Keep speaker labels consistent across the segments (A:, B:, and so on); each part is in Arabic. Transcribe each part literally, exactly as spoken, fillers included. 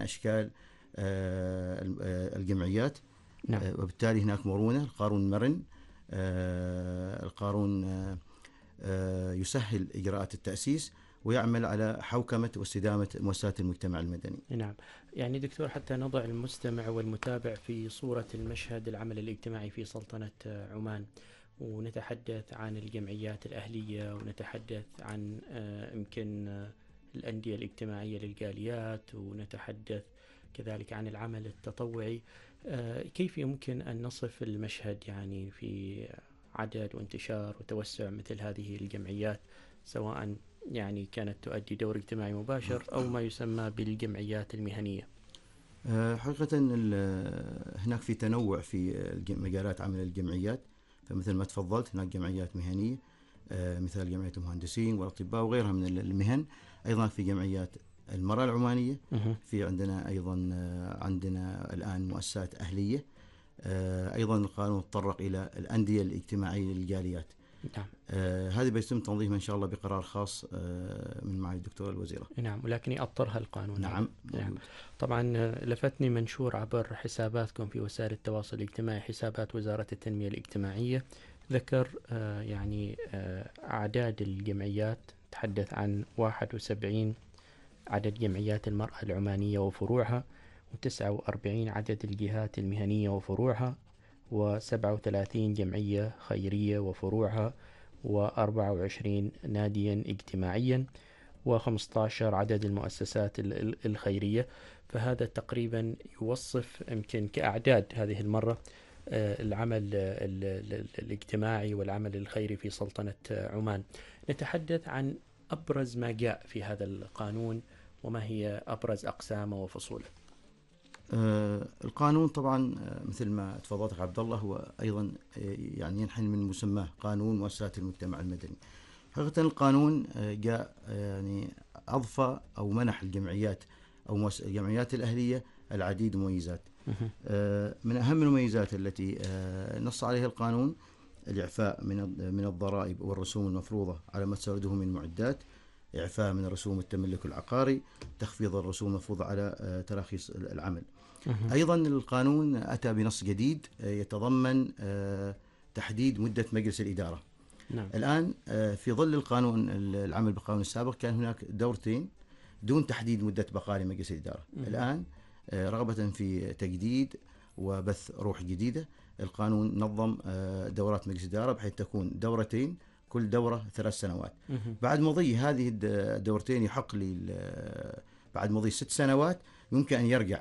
A: أشكال الجمعيات.
B: نعم.
A: وبالتالي هناك مرونة. القانون مرن، القانون يسهل إجراءات التأسيس ويعمل على حوكمة واستدامة مؤسسات المجتمع المدني.
B: نعم. يعني دكتور، حتى نضع المستمع والمتابع في صورة المشهد العمل الاجتماعي في سلطنة عمان، ونتحدث عن الجمعيات الأهلية، ونتحدث عن يمكن الأندية الاجتماعية للجاليات، ونتحدث كذلك عن العمل التطوعي. كيف يمكن أن نصف المشهد يعني في عدد وانتشار وتوسع مثل هذه الجمعيات، سواء يعني كانت تؤدي دور اجتماعي مباشر أو ما يسمى بالجمعيات المهنية؟
A: حقيقة هناك في تنوع في مجالات عمل الجمعيات. فمثل ما تفضلت هناك جمعيات مهنية مثل جمعية المهندسين والأطباء وغيرها من المهن. أيضا في جمعيات المرأة العمانية، في عندنا أيضا عندنا الآن مؤسسات أهلية. أيضا القانون تطرق إلى الأندية الاجتماعية للجاليات.
B: نعم.
A: آه هذه بيتم تنظيمها إن شاء الله بقرار خاص آه من معالي الدكتورة الوزيرة.
B: نعم، ولكن يأطرها القانون.
A: نعم.
B: نعم. طبعا لفتني منشور عبر حساباتكم في وسائل التواصل الاجتماعي، حسابات وزارة التنمية الاجتماعية، ذكر آه يعني آه أعداد الجمعيات، تحدث عن واحد وسبعين عدد جمعيات المرأة العمانية وفروعها، وتسعة وأربعين عدد الجهات المهنية وفروعها، وسبعة وثلاثين جمعية خيرية وفروعها، وأربعة وعشرين ناديا اجتماعيا، وخمسة عشر عدد المؤسسات الخيرية. فهذا تقريبا يوصف يمكن كأعداد هذه المرة العمل الاجتماعي والعمل الخيري في سلطنة عمان. نتحدث عن أبرز ما جاء في هذا القانون، وما هي أبرز أقسامه وفصوله؟
A: آه القانون طبعا مثل ما تفضلت عبد الله هو أيضا يعني ينحل من مسماه قانون مؤسسات المجتمع المدني. حقيقة القانون جاء يعني أضفى أو منح الجمعيات أو الجمعيات الأهلية العديد من المميزات. آه من أهم المميزات التي آه نص عليها القانون الإعفاء من من الضرائب والرسوم المفروضة على ما تستورده من معدات، إعفاء من رسوم التملك العقاري، تخفيض الرسوم المفروضة على تراخيص العمل. أيضا القانون أتى بنص جديد يتضمن تحديد مدة مجلس الإدارة.
B: نعم.
A: الآن في ظل القانون العمل بالقانون السابق كان هناك دورتين دون تحديد مدة بقاء لمجلس الإدارة.
B: مه.
A: الآن رغبة في تجديد وبث روح جديدة، القانون نظم دورات مجلس الإدارة بحيث تكون دورتين كل دورة ثلاث سنوات.
B: مه.
A: بعد مضي هذه الدورتين يحق لي بعد مضي ست سنوات يمكن أن يرجع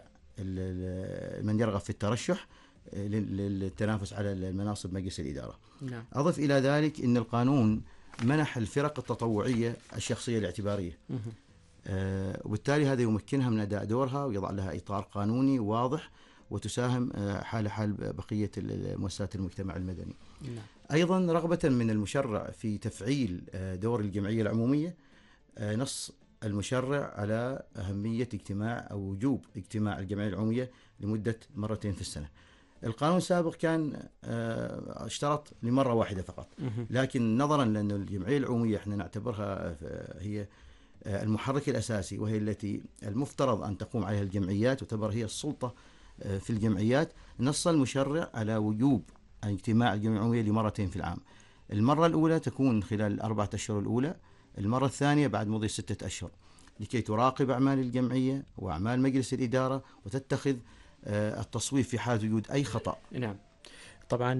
A: من يرغب في الترشح للتنافس على المناصب مجلس الإدارة.
B: نعم.
A: أضف إلى ذلك أن القانون منح الفرق التطوعية الشخصية الاعتبارية، آه وبالتالي هذا يمكنها من أداء دورها ويضع لها إطار قانوني واضح وتساهم آه حال حال بقية مؤسسات المجتمع المدني.
B: نعم.
A: أيضا رغبة من المشرع في تفعيل آه دور الجمعية العمومية، آه نص المشرع على أهمية اجتماع أو وجوب اجتماع الجمعية العمومية لمدة مرتين في السنة. القانون السابق كان اشترط لمرة واحدة فقط، لكن نظرا لأن الجمعية العمومية احنا نعتبرها هي المحرك الأساسي وهي التي المفترض أن تقوم عليها الجمعيات وتعتبر هي السلطة في الجمعيات، نص المشرع على وجوب اجتماع الجمعية العمومية لمرتين في العام. المرة الأولى تكون خلال الأربعة أشهر الأولى، المرة الثانية بعد مضي ستة أشهر، لكي تراقب أعمال الجمعية وأعمال مجلس الإدارة وتتخذ التصويب في حال وجود أي خطأ.
B: نعم. طبعا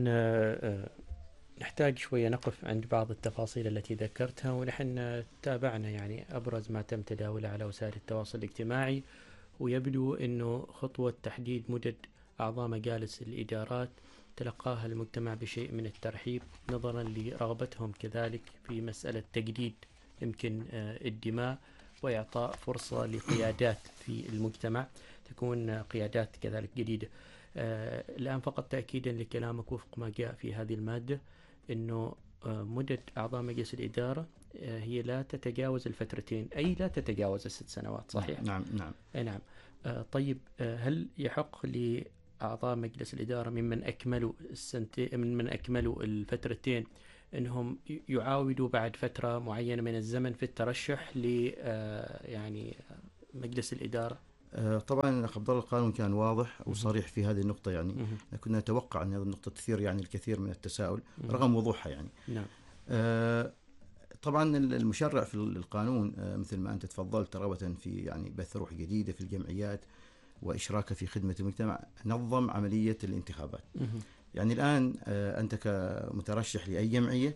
B: نحتاج شوية نقف عند بعض التفاصيل التي ذكرتها، ونحن تابعنا يعني أبرز ما تم تداوله على وسائل التواصل الاجتماعي، ويبدو أنه خطوة تحديد مدد أعضاء مجالس الإدارات تلقاها المجتمع بشيء من الترحيب، نظرا لرغبتهم كذلك في مسألة تجديد يمكن الدماء وإعطاء فرصة لقيادات في المجتمع تكون قيادات كذلك جديدة. آه الآن فقط تأكيدا لكلامك وفق ما جاء في هذه المادة، أنه آه مدة أعضاء مجلس الإدارة آه هي لا تتجاوز الفترتين، أي لا تتجاوز الست سنوات، صحيح؟
A: نعم نعم.
B: أي نعم. آه طيب، آه هل يحق لأعضاء مجلس الإدارة ممن أكملوا السنتين ممن أكملوا الفترتين أنهم يعاودوا بعد فترة معينة من الزمن في الترشح ل آه يعني مجلس الإدارة؟
A: آه، طبعا أخ عبد الله القانون كان واضح وصريح في هذه النقطة، يعني
B: مه.
A: كنا نتوقع أن هذه النقطة تثير يعني الكثير من التساؤل
B: مه.
A: رغم وضوحها يعني.
B: نعم.
A: آه، طبعا المشرع في القانون آه، مثل ما أنت تفضلت رغبة في يعني بث روح جديدة في الجمعيات وإشراكها في خدمة المجتمع، نظم عملية الانتخابات.
B: مه.
A: يعني الآن آه، أنت كمترشح لأي جمعية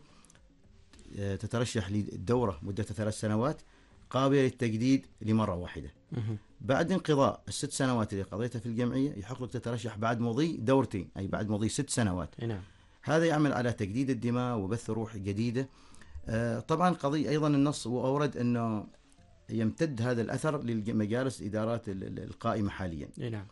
A: آه، تترشح للدورة مدتها ثلاث سنوات قابلة للتجديد لمرة واحدة.
B: مه.
A: بعد انقضاء الست سنوات اللي قضيتها في الجمعية يحق لك تترشح بعد مضي دورتين، أي بعد مضي ست سنوات.
B: نعم.
A: هذا يعمل على تجديد الدماء وبث روح جديدة. آه، طبعا قضية أيضا النص وأورد أنه يمتد هذا الأثر للمجالس الإدارات القائمة حاليا.
B: نعم.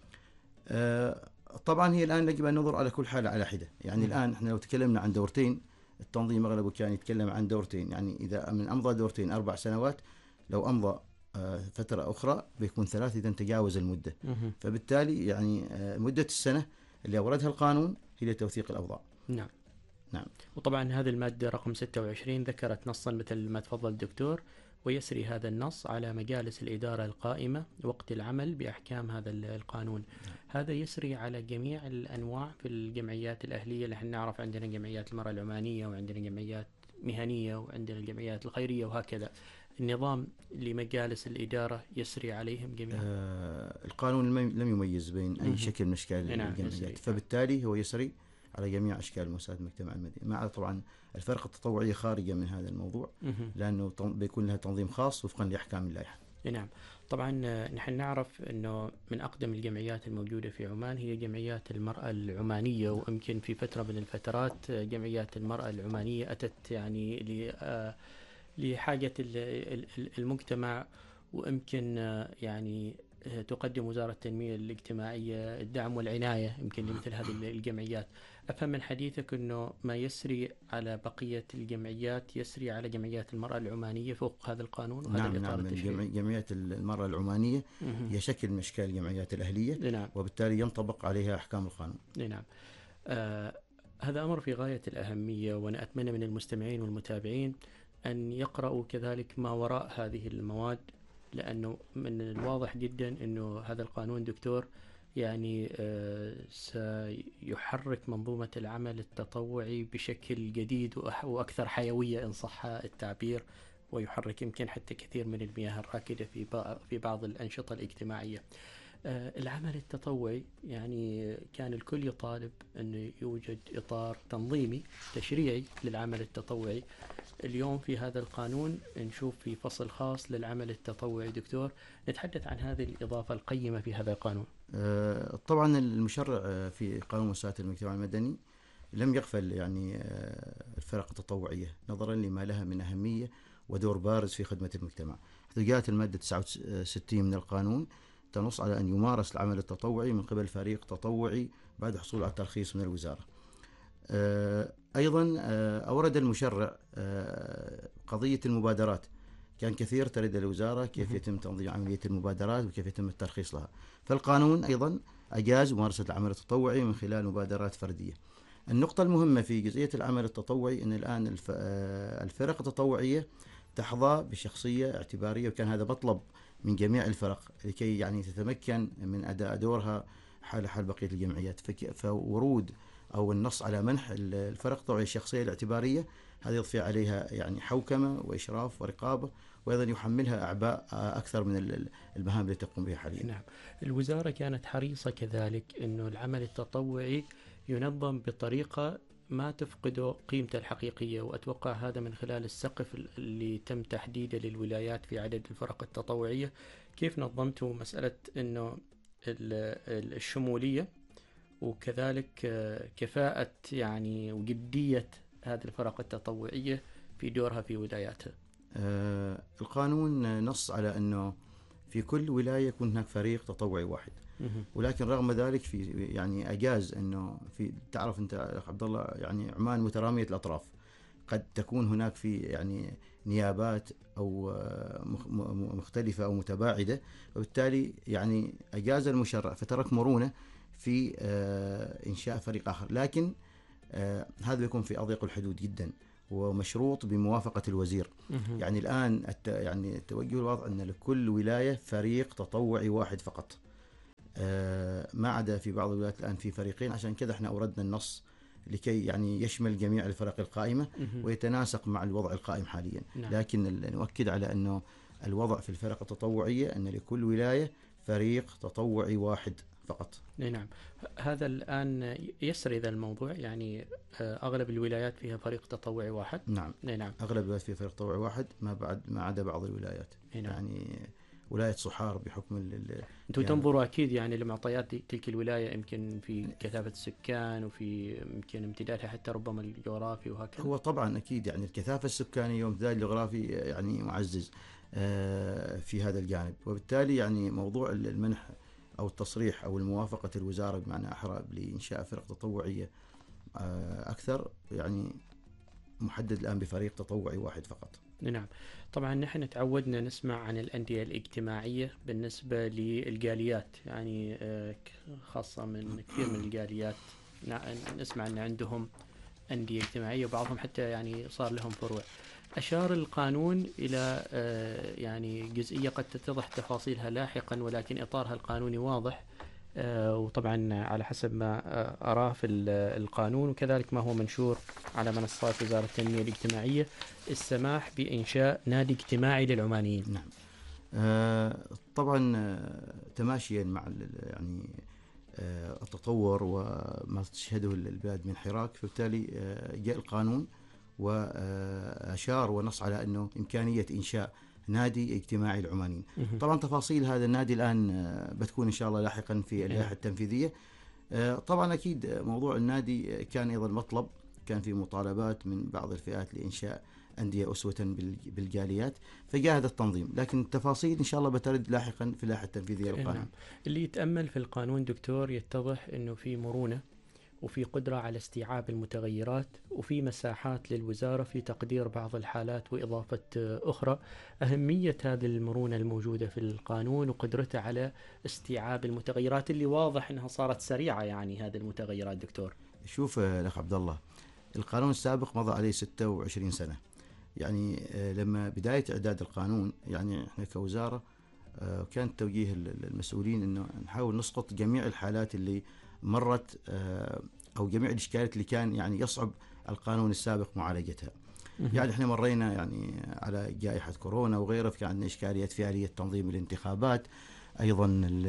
A: آه، طبعا هي الآن يجب أن ننظر على كل حالة على حدة. يعني م. الآن احنا لو تكلمنا عن دورتين، التنظيم أغلبه كان يتكلم عن دورتين، يعني إذا من أمضى دورتين أربع سنوات، لو أمضى فترة أخرى بيكون ثلاث إذا تجاوز المدة.
B: مه.
A: فبالتالي يعني مدة السنة اللي أوردها القانون هي لتوثيق الأوضاع.
B: نعم.
A: نعم.
B: وطبعا هذه المادة رقم ستة وعشرين ذكرت نصا مثل ما تفضل الدكتور، ويسري هذا النص على مجالس الإدارة القائمة وقت العمل بأحكام هذا القانون. نعم. هذا يسري على جميع الأنواع في الجمعيات الأهلية اللي احنا نعرف، عندنا جمعيات المرأة العمانية وعندنا جمعيات مهنية وعندنا الجمعيات الخيرية وهكذا. النظام لمجالس الإدارة يسري عليهم جميعا.
A: آه القانون لم يميز بين أي شكل من أشكال
B: نعم.
A: الجمعيات، فبالتالي هو يسري على جميع أشكال مؤسسات المجتمع المدني، مع طبعا الفرق التطوعية خارجة من هذا الموضوع لأنه بيكون لها تنظيم خاص وفقا لأحكام اللائحة.
B: نعم. طبعا نحن نعرف أنه من أقدم الجمعيات الموجودة في عمان هي جمعيات المرأة العمانية، ويمكن في فترة من الفترات جمعيات المرأة العمانية أتت يعني لحاجة المجتمع، ويمكن يعني تقدم وزارة التنمية الاجتماعية الدعم والعناية يمكن لمثل هذه الجمعيات. أفهم من حديثك أنه ما يسري على بقية الجمعيات يسري على جمعيات المرأة العمانية فوق هذا القانون وهذا
A: نعم
B: الإطار
A: نعم
B: التشريعي.
A: جمعيات المرأة العمانية هي شكل من أشكال الجمعيات الأهلية.
B: نعم.
A: وبالتالي ينطبق عليها أحكام القانون.
B: نعم. آه هذا أمر في غاية الأهمية، وأنا أتمنى من المستمعين والمتابعين أن يقرأوا كذلك ما وراء هذه المواد، لأنه من الواضح جدا أنه هذا القانون دكتور يعني آه سيحرك منظومة العمل التطوعي بشكل جديد وأكثر حيوية إن صح التعبير، ويحرك يمكن حتى كثير من المياه الراكدة في في بعض الأنشطة الاجتماعية. آه العمل التطوعي يعني كان الكل يطالب أنه يوجد إطار تنظيمي تشريعي للعمل التطوعي. اليوم في هذا القانون نشوف في فصل خاص للعمل التطوعي. دكتور، نتحدث عن هذه الإضافة القيمة في هذا القانون.
A: آه طبعا المشرع في قانون مؤسسات المجتمع المدني لم يغفل يعني آه الفرق التطوعية نظرا لما لها من أهمية ودور بارز في خدمة المجتمع. حيث جاءت المادة تسعة وستين من القانون تنص على أن يمارس العمل التطوعي من قبل فريق تطوعي بعد حصول على الترخيص من الوزارة. آه أيضا آه أورد المشرع آه قضية المبادرات. كان كثير ترد الوزارة كيف يتم تنظيم عملية المبادرات وكيف يتم الترخيص لها، فالقانون أيضا أجاز ممارسة العمل التطوعي من خلال مبادرات فردية. النقطة المهمة في جزئية العمل التطوعي أن الآن الفرق التطوعية تحظى بشخصية اعتبارية، وكان هذا مطلب من جميع الفرق لكي يعني تتمكن من أداء دورها حال حال بقية الجمعيات. فورود أو النص على منح الفرق التطوعية الشخصية الاعتبارية هذا يضفي عليها يعني حوكمة وإشراف ورقابة، وأيضا يحملها أعباء أكثر من المهام التي تقوم بها حاليا.
B: نعم. الوزارة كانت حريصة كذلك أنه العمل التطوعي ينظم بطريقة ما تفقد قيمته الحقيقية، وأتوقع هذا من خلال السقف اللي تم تحديده للولايات في عدد الفرق التطوعية. كيف نظمتوا مسألة أنه الشمولية وكذلك كفاءة يعني وجدية هذه الفرق التطوعية في دورها في ولاياتها؟
A: آه القانون نص على أنه في كل ولاية يكون هناك فريق تطوعي واحد، ولكن رغم ذلك في يعني أجاز أنه في تعرف أنت عبد الله يعني عمان مترامية الأطراف، قد تكون هناك في يعني نيابات أو مختلفة أو متباعدة، وبالتالي يعني أجاز المشرع فترك مرونة في إنشاء فريق آخر، لكن هذا يكون في أضيق الحدود جدا، ومشروط بموافقة الوزير.
B: مهم.
A: يعني الآن الت... يعني التوجه الواضح أن لكل ولاية فريق تطوعي واحد فقط، آه ما عدا في بعض الولايات الآن في فريقين، عشان كذا احنا أوردنا النص لكي يعني يشمل جميع الفرق القائمة
B: مهم.
A: ويتناسق مع الوضع القائم حاليا.
B: نعم.
A: لكن ال- نؤكد على أنه الوضع في الفرق التطوعية أن لكل ولاية فريق تطوعي واحد فقط.
B: نعم. هذا الآن يسري ذا الموضوع، يعني آه، أغلب الولايات فيها فريق تطوعي واحد.
A: نعم،
B: نعم.
A: أغلب الولايات في فريق تطوعي واحد، ما بعد ما عدا بعض الولايات.
B: نعم.
A: يعني ولاية صحار بحكم ال- ال-
B: أنتم
A: يعني
B: تنظروا أكيد يعني لمعطيات تلك الولاية، يمكن في كثافة السكان وفي يمكن امتدادها حتى ربما الجغرافي وهكذا.
A: هو طبعا أكيد يعني الكثافة السكانية وامتداد الجغرافي يعني معزز آه، في هذا الجانب، وبالتالي يعني موضوع المنح أو التصريح أو الموافقة الوزارة بمعنى أحرى لإنشاء فرق تطوعية آه، أكثر، يعني محدد الآن بفريق تطوعي واحد فقط.
B: نعم. طبعا نحن تعودنا نسمع عن الأندية الاجتماعية بالنسبة للجاليات، يعني آه، ك- خاصة من كثير من الجاليات نع- نسمع أن عندهم أندية اجتماعية، وبعضهم حتى يعني صار لهم فروع. أشار القانون إلى آه، يعني جزئية قد تتضح تفاصيلها لاحقا، ولكن إطارها القانوني واضح، آه، وطبعا على حسب ما آه، أراه في ال- القانون، وكذلك ما هو منشور على منصات وزارة التنمية الاجتماعية، السماح بإنشاء نادي اجتماعي للعمانيين.
A: نعم. آه، طبعا آه، تماشيا مع ال- يعني آه، التطور وما تشهده البلاد من حراك، فبالتالي آه، جاء القانون وأشار ونص على أنه إمكانية إنشاء نادي اجتماعي للعمانيين.
B: مهم.
A: طبعا تفاصيل هذا النادي الآن آه، بتكون إن شاء الله لاحقا في اللائحة التنفيذية. آه، طبعا أكيد موضوع النادي كان أيضا مطلب، كان في مطالبات من بعض الفئات لإنشاء أندية أسوة بال- بالجاليات، فجاء هذا التنظيم، لكن التفاصيل إن شاء الله بترد لاحقا في اللائحة التنفيذية للقانون.
B: نعم. اللي يتأمل في القانون دكتور يتضح أنه في مرونة وفي قدرة على استيعاب المتغيرات، وفي مساحات للوزارة في تقدير بعض الحالات وإضافة أخرى. أهمية هذه المرونة الموجودة في القانون وقدرته على استيعاب المتغيرات اللي واضح أنها صارت سريعة، يعني هذه المتغيرات دكتور.
A: شوف آه، الأخ عبد الله، القانون السابق مضى عليه ستة وعشرين سنة. يعني آه، لما بداية إعداد القانون يعني إحنا كوزارة آه، كان توجيه ال- المسؤولين إنه نحاول نسقط جميع الحالات اللي مرت آه، أو جميع الإشكالات اللي كان يعني يصعب القانون السابق معالجتها. يعني احنا مرينا يعني على جائحة كورونا وغيره، كان عندنا إشكاليات في آلية تنظيم الانتخابات. أيضا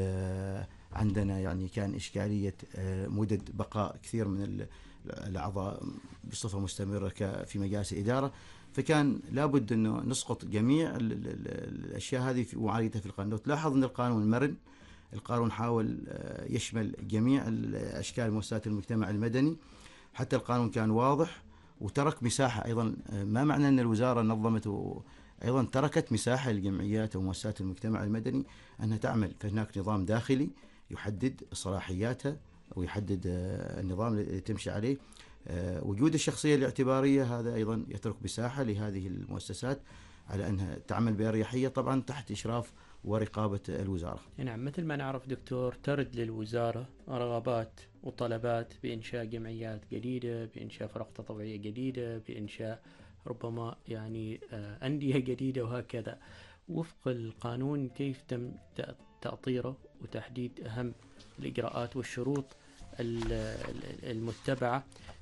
A: ال- عندنا يعني كان إشكالية آه، مدد بقاء كثير من ال- الأعضاء بصفة مستمرة ك- في مجالس الإدارة، فكان لابد أنه نسقط جميع ال- ال- ال- الأشياء هذه في معالجتها في القانون. تلاحظ أن القانون مرن، القانون حاول آه، يشمل جميع الأشكال مؤسسات المجتمع المدني، حتى القانون كان واضح وترك مساحة. أيضا آه، ما معنى أن الوزارة نظمت و- أيضا تركت مساحة للجمعيات ومؤسسات المجتمع المدني أنها تعمل، فهناك نظام داخلي يحدد صلاحياتها ويحدد آه، النظام اللي تمشي عليه. آه، وجود الشخصية الاعتبارية هذا أيضا يترك مساحة لهذه المؤسسات على أنها تعمل بأريحية، طبعا تحت إشراف ورقابة الوزارة.
B: نعم. مثل ما نعرف دكتور، ترد للوزارة رغبات وطلبات بإنشاء جمعيات جديدة، بإنشاء فرق تطوعية جديدة، بإنشاء ربما يعني آه، أندية جديدة وهكذا. وفق القانون كيف تم تأ- تأطيره وتحديد أهم الإجراءات والشروط ال- ال- المتبعة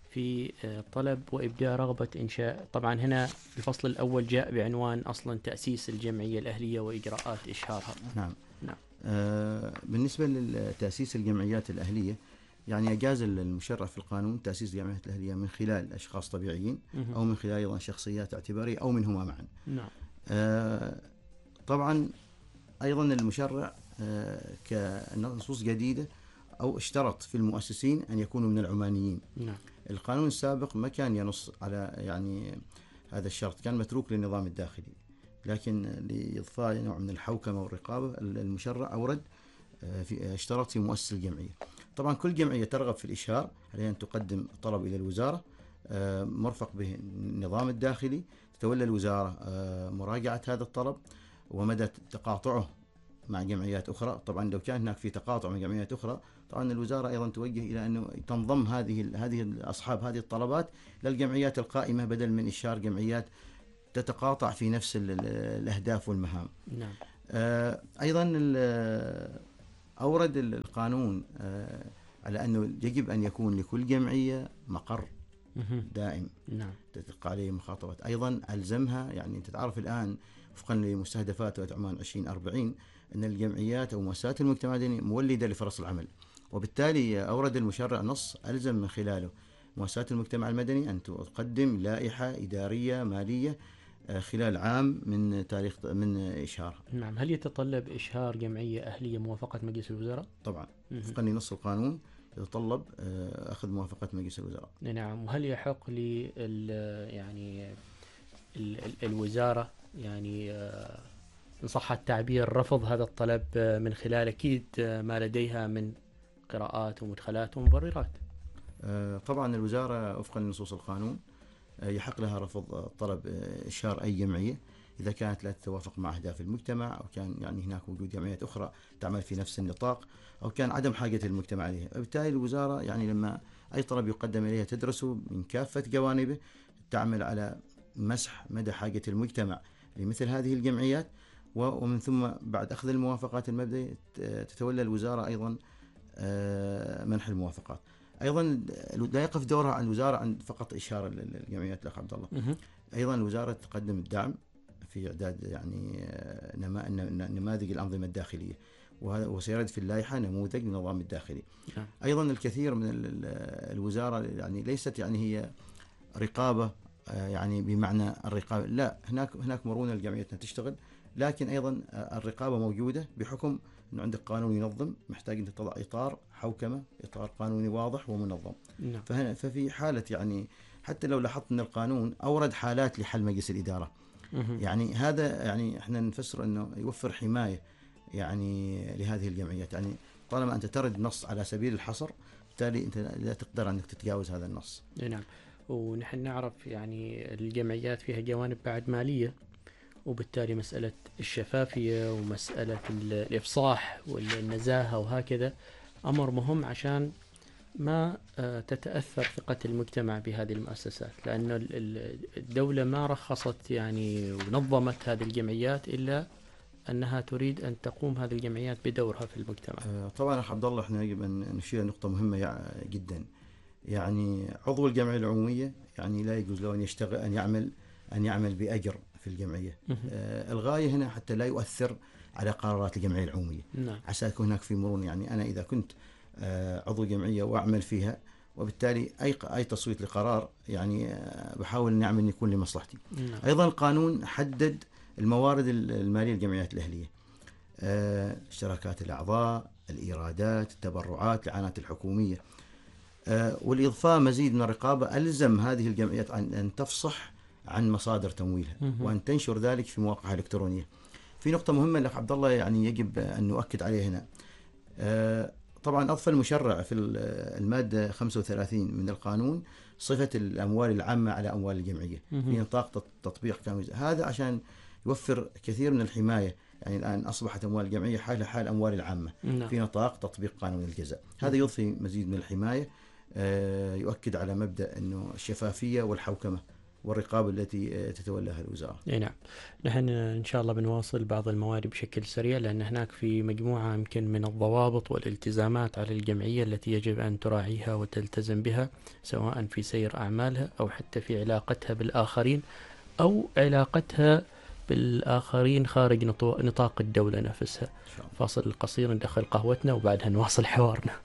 B: في آه، طلب وإبداء رغبة إنشاء. طبعا هنا الفصل الأول جاء بعنوان أصلا تأسيس الجمعية الأهلية وإجراءات إشهارها.
A: نعم.
B: نعم.
A: آه، بالنسبة لتأسيس الجمعيات الأهلية، يعني أجاز المشرع في القانون تأسيس الجمعيات الأهلية من خلال أشخاص طبيعيين
B: مهم.
A: أو من خلال أيضا شخصيات اعتبارية أو منهما معا.
B: نعم.
A: آه، طبعا أيضا المشرع آه، كنصوص جديدة أو اشترط في المؤسسين أن يكونوا من العمانيين.
B: نعم.
A: القانون السابق ما كان ينص على يعني هذا الشرط، كان متروك للنظام الداخلي، لكن لإضفاء نوع من الحوكمة والرقابة المشرع أورد آه، في اشترط في مؤسس الجمعية. طبعا كل جمعية ترغب في الإشهار عليها أن تقدم طلب إلى الوزارة آه، مرفق به النظام الداخلي، تتولى الوزارة آه، مراجعة هذا الطلب ومدى تقاطعه مع جمعيات أخرى. طبعا لو كان هناك في تقاطع مع جمعيات أخرى، طبعا الوزارة أيضا توجه إلى أنه تنضم هذه هذه أصحاب هذه الطلبات للجمعيات القائمة، بدل من إشهار جمعيات تتقاطع في نفس الأهداف والمهام.
B: نعم.
A: أيضا أورد القانون على أنه يجب أن يكون لكل جمعية مقر دائم
B: نعم.
A: تتلقى عليه مخاطبات. أيضا ألزمها، يعني أنت تعرف الآن وفقا لمستهدفات عمان عشرين أربعين أن الجمعيات أو مؤسسات المجتمع المدني مولدة لفرص العمل، وبالتالي أورد المشرع نص ألزم من خلاله مؤسسات المجتمع المدني أن تقدم لائحة إدارية مالية خلال عام من تاريخ من إشهار.
B: نعم. هل يتطلب إشهار جمعية أهلية موافقة مجلس الوزراء؟
A: طبعا وفقا لنص القانون يتطلب أخذ موافقة مجلس الوزراء.
B: نعم. وهل يحق لي يعني ال الوزارة يعني إن صح التعبير رفض هذا الطلب من خلال أكيد ما لديها من قراءات ومدخلات ومبررات؟
A: طبعا الوزارة وفقا لنصوص القانون يحق لها رفض طلب إشهار أي جمعية إذا كانت لا تتوافق مع أهداف المجتمع، أو كان يعني هناك وجود جمعيات أخرى تعمل في نفس النطاق، أو كان عدم حاجة المجتمع عليها. وبالتالي الوزارة يعني لما أي طلب يقدم إليها تدرسه من كافة جوانبه، تعمل على مسح مدى حاجة المجتمع لمثل هذه الجمعيات، ومن ثم بعد أخذ الموافقات المبدئية تتولى الوزارة أيضا منح الموافقات. أيضا لا يقف دورها عن الوزارة عن فقط إشهار الجمعيات الأخ عبد الله. أيضا الوزارة تقدم الدعم في إعداد يعني نماذج الأنظمة الداخلية، وسيرد في اللائحة نموذج للنظام الداخلي. أيضا الكثير من الوزارة يعني ليست يعني هي رقابة يعني بمعنى الرقابة، لا، هناك هناك مرونة لجمعيتنا تشتغل، لكن أيضا الرقابة موجودة بحكم أنه عندك قانون ينظم، محتاج أن تضع إطار حوكمة، إطار قانوني واضح ومنظم.
B: نعم.
A: فهنا ففي حالة يعني حتى لو لاحظت أن القانون أورد حالات لحل مجلس الإدارة، يعني هذا يعني احنا نفسر أنه يوفر حماية يعني لهذه الجمعيات. يعني طالما أنت ترد نص على سبيل الحصر، بالتالي أنت لا تقدر أنك تتجاوز هذا النص.
B: نعم. ونحن نعرف يعني الجمعيات فيها جوانب بعد مالية، وبالتالي مسألة الشفافية ومسألة الإفصاح والنزاهة وهكذا أمر مهم عشان ما تتأثر ثقة المجتمع بهذه المؤسسات، لأن الدولة ما رخصت يعني ونظمت هذه الجمعيات إلا أنها تريد أن تقوم هذه الجمعيات بدورها في المجتمع.
A: طبعا أخ عبد الله احنا يجب أن نشير نقطة مهمة جدا. يعني عضو الجمعية العمومية يعني لا يجوز له أن يشتغل أن يعمل أن يعمل بأجر في الجمعية. آه الغاية هنا حتى لا يؤثر على قرارات الجمعية العمومية.
B: نعم.
A: عسى يكون هناك في مرونة. يعني أنا إذا كنت آه عضو جمعية وأعمل فيها، وبالتالي أي أي تصويت لقرار يعني آه بحاول أن أعمل يكون لمصلحتي.
B: نعم.
A: أيضا القانون حدد الموارد المالية للجمعيات الأهلية، آه اشتراكات الأعضاء، الإيرادات، التبرعات، الإعانات الحكومية، آه والإضفاء مزيد من الرقابة. ألزم هذه الجمعيات عن أن تفصح عن مصادر تمويلها وأن تنشر ذلك في مواقع إلكترونية. في نقطة مهمة لك عبد الله يعني يجب أن نؤكد عليها هنا. آه طبعا أضفى المشرع في المادة خمسة وثلاثين من القانون صفة الأموال العامة على أموال الجمعية في نطاق تطبيق كامل، هذا عشان يوفر كثير من الحماية. يعني الآن أصبحت أموال الجمعية حالها حال أموال العامة في نطاق تطبيق قانون الجزاء. هذا يضفي مزيد من الحماية، آه يؤكد على مبدأ أنه الشفافية والحوكمة والرقابة التي تتولاها الوزارة.
B: نعم. نحن إن شاء الله بنواصل بعض المواد بشكل سريع، لأن هناك في مجموعة يمكن من الضوابط والالتزامات على الجمعية التي يجب أن تراعيها وتلتزم بها، سواء في سير أعمالها أو حتى في علاقتها بالآخرين أو علاقتها بالآخرين خارج نطاق الدولة نفسها. فاصل قصير ندخل قهوتنا وبعدها نواصل حوارنا.